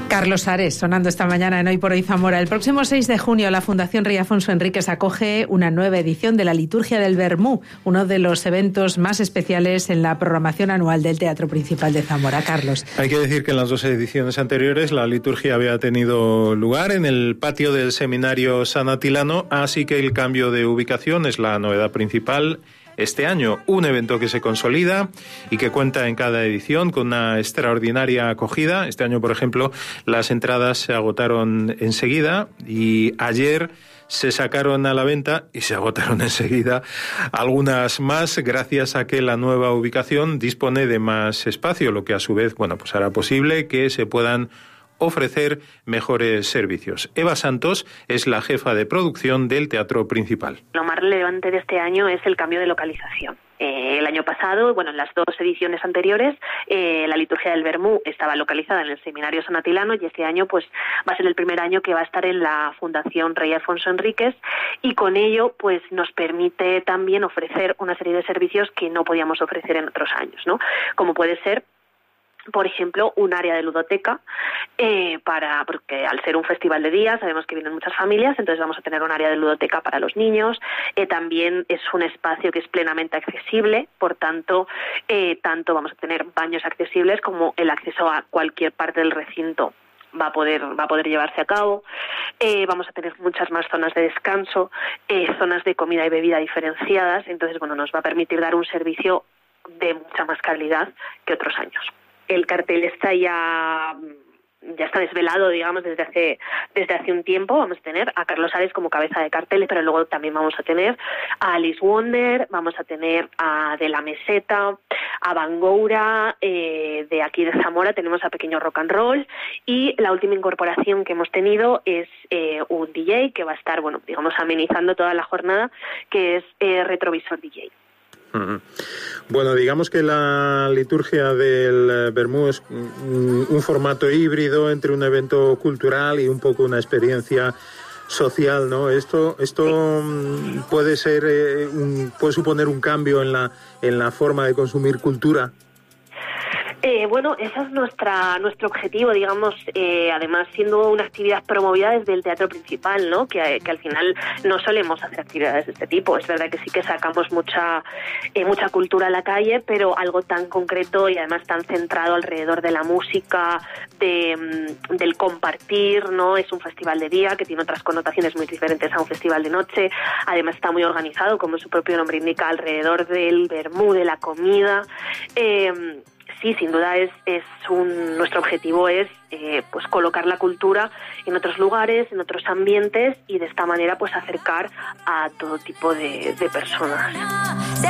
Carlos Ares, sonando esta mañana en Hoy por Hoy Zamora. El próximo 6 de junio la Fundación Rey Afonso Enríquez acoge una nueva edición de la Liturgia del Vermú, uno de los eventos más especiales en la programación anual del Teatro Principal de Zamora. Carlos. Hay que decir que en las dos ediciones anteriores la liturgia había tenido lugar en el patio del Seminario San Atilano, así que el cambio de ubicación es la novedad principal. Este año, un evento que se consolida y que cuenta en cada edición con una extraordinaria acogida. Este año, por ejemplo, las entradas se agotaron enseguida y ayer se sacaron a la venta y se agotaron enseguida algunas más, gracias a que la nueva ubicación dispone de más espacio, lo que a su vez, pues hará posible que se puedan ofrecer mejores servicios. Eva Santos es la jefa de producción del Teatro Principal. Lo más relevante de este año es el cambio de localización. El año pasado, en las dos ediciones anteriores, la liturgia del Vermú estaba localizada en el Seminario San Atilano y este año va a ser el primer año que va a estar en la Fundación Rey Afonso Enríquez, y con ello nos permite también ofrecer una serie de servicios que no podíamos ofrecer en otros años, ¿no? Como puede ser, por ejemplo, un área de ludoteca, porque al ser un festival de día sabemos que vienen muchas familias, entonces vamos a tener un área de ludoteca para los niños. También es un espacio que es plenamente accesible, por tanto vamos a tener baños accesibles, como el acceso a cualquier parte del recinto va a poder llevarse a cabo. Vamos a tener muchas más zonas de descanso, zonas de comida y bebida diferenciadas, entonces nos va a permitir dar un servicio de mucha más calidad que otros años. El cartel está ya está desvelado, digamos, desde hace un tiempo. Vamos a tener a Carlos Ares como cabeza de cartel, pero luego también vamos a tener a Alice Wonder, vamos a tener a De la Meseta, a Bangoura, de aquí de Zamora tenemos a Pequeño Rock and Roll, y la última incorporación que hemos tenido es un DJ que va a estar, amenizando toda la jornada, que es Retrovisor DJ. Bueno, digamos que la liturgia del Vermú es un formato híbrido entre un evento cultural y un poco una experiencia social, ¿no? Esto puede ser puede suponer un cambio en la forma de consumir cultura. Ese es nuestro objetivo, digamos, además siendo una actividad promovida desde el Teatro Principal, ¿no? Que al final no solemos hacer actividades de este tipo. Es verdad que sí que sacamos mucha cultura a la calle, pero algo tan concreto y además tan centrado alrededor de la música, del compartir, ¿no? Es un festival de día que tiene otras connotaciones muy diferentes a un festival de noche. Además está muy organizado, como su propio nombre indica, alrededor del vermú, de la comida. Sí, sin duda nuestro objetivo es colocar la cultura en otros lugares, en otros ambientes, y de esta manera acercar a todo tipo de personas.